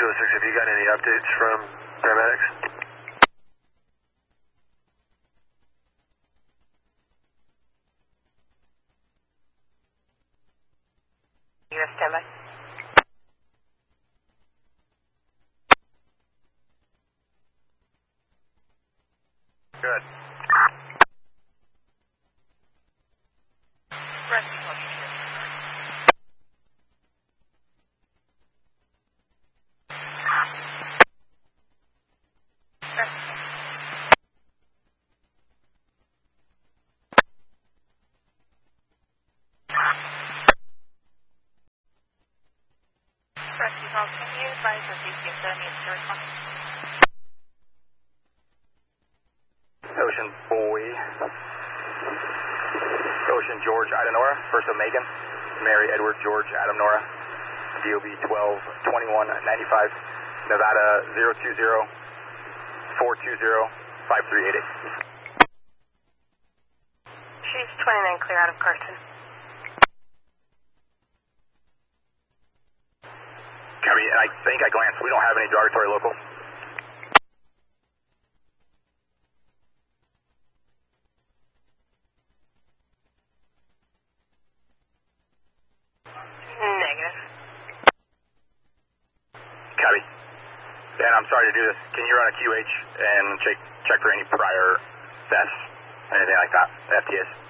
206, have you got any updates from paramedics? You have standby? Good. Rescue location. Rescue call, can you advise the CCSM needs to respond? Ocean Boy. Ocean George Idanora, first of Megan. Mary Edward George Adam Nora. DOB 122195. Nevada 020-420-5388. She's 29 clear out of Carson. Copy, I think I glanced. We don't have any derogatory locals. Negative. Copy. Dan, I'm sorry to do this. Can you run a QH and check for any prior thefts, anything like that? FTS.